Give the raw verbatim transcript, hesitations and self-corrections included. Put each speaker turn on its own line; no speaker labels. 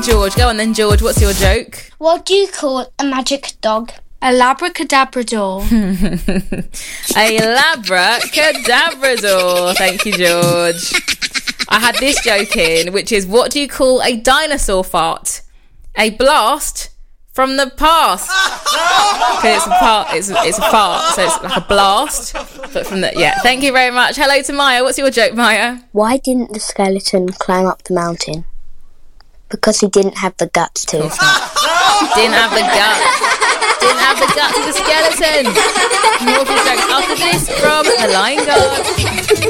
George, go on then, George. What's your joke?
What do you call a magic dog?
A labracadabrador.
A labracadabrador. Thank you, George. I had this joke in, which is, what do you call a dinosaur fart? A blast from the past. Because it's a part, it's, it's a fart, so it's like a blast. But from the yeah. Thank you very much. Hello to Maya. What's your joke, Maya?
Why didn't the skeleton climb up the mountain? Because he didn't have the guts to.
Didn't have the guts. Didn't have the guts of the skeleton. More of your jokes after this from The Lion Guard.